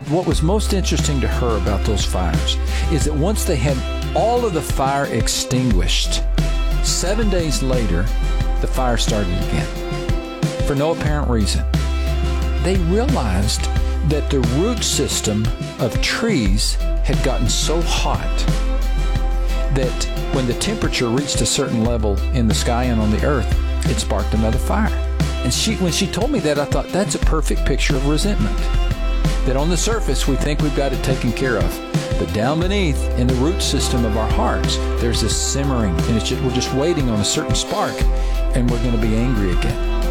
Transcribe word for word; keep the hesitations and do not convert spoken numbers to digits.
What was most interesting to her about those fires is that once they had all of the fire extinguished, seven days later, the fire started again for no apparent reason. They realized that the root system of trees had gotten so hot that when the temperature reached a certain level in the sky and on the earth, it sparked another fire. And she, when she told me that, I thought, that's a perfect picture of resentment. That on the surface, we think we've got it taken care of. But down beneath, in the root system of our hearts, there's this simmering, and it's just, we're just waiting on a certain spark, and we're going to be angry again.